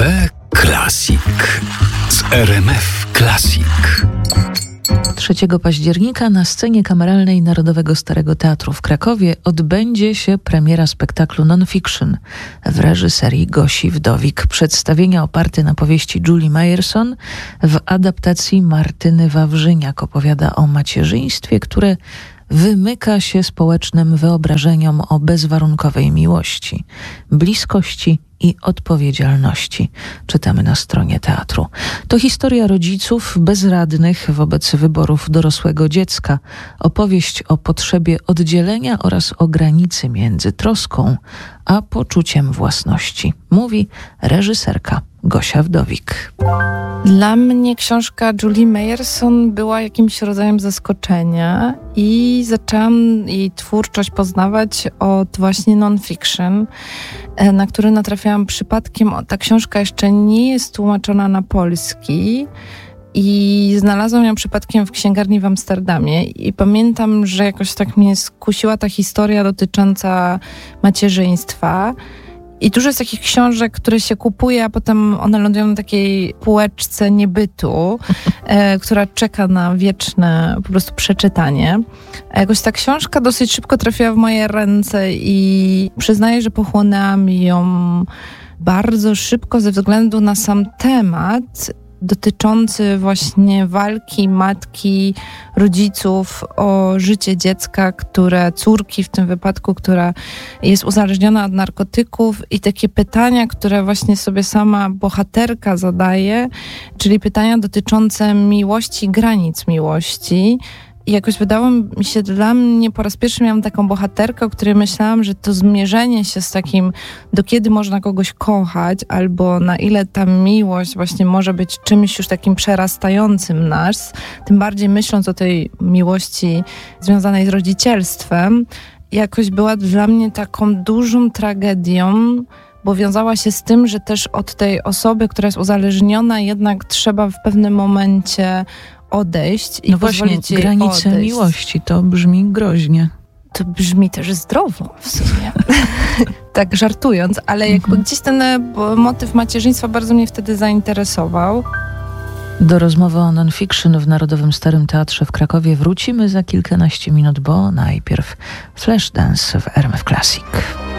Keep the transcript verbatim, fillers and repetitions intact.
Cafe Classic z R M F Classic. trzeciego października na scenie kameralnej Narodowego Starego Teatru w Krakowie odbędzie się premiera spektaklu non-fiction w reżyserii Gosi Wdowik. Przedstawienia oparte na powieści Julie Mayerson w adaptacji Martyny Wawrzyniak opowiada o macierzyństwie, które wymyka się społecznym wyobrażeniom o bezwarunkowej miłości, bliskości i odpowiedzialności. Czytamy na stronie teatru. To historia rodziców bezradnych wobec wyborów dorosłego dziecka. Opowieść o potrzebie oddzielenia oraz o granicy między troską a poczuciem własności. Mówi reżyserka Gosia Wdowik. Dla mnie książka Julie Mayerson była jakimś rodzajem zaskoczenia i zaczęłam jej twórczość poznawać od właśnie non-fiction, na który natrafiałam przypadkiem. Ta książka jeszcze nie jest tłumaczona na polski i znalazłam ją przypadkiem w księgarni w Amsterdamie i pamiętam, że jakoś tak mnie skusiła ta historia dotycząca macierzyństwa. I dużo jest takich książek, które się kupuje, a potem one lądują na takiej półeczce niebytu, e, która czeka na wieczne po prostu przeczytanie. A jakoś ta książka dosyć szybko trafiła w moje ręce i przyznaję, że pochłonęłam ją bardzo szybko ze względu na sam temat dotyczący właśnie walki matki, rodziców o życie dziecka, które, córki w tym wypadku, która jest uzależniona od narkotyków i takie pytania, które właśnie sobie sama bohaterka zadaje, czyli pytania dotyczące miłości, granic miłości. I jakoś wydało mi się, dla mnie po raz pierwszy miałam taką bohaterkę, o której myślałam, że to zmierzenie się z takim, do kiedy można kogoś kochać, albo na ile ta miłość właśnie może być czymś już takim przerastającym nas, tym bardziej myśląc o tej miłości związanej z rodzicielstwem, jakoś była dla mnie taką dużą tragedią, bo wiązała się z tym, że też od tej osoby, która jest uzależniona, jednak trzeba w pewnym momencie odejść i no właśnie, pozwolić jej granice odejść. miłości, to brzmi groźnie. To brzmi też zdrowo w sumie. Tak żartując, ale jakby mhm. gdzieś ten motyw macierzyństwa bardzo mnie wtedy zainteresował. Do rozmowy o non-fiction w Narodowym Starym Teatrze w Krakowie wrócimy za kilkanaście minut, bo najpierw Flashdance w R M F Classic.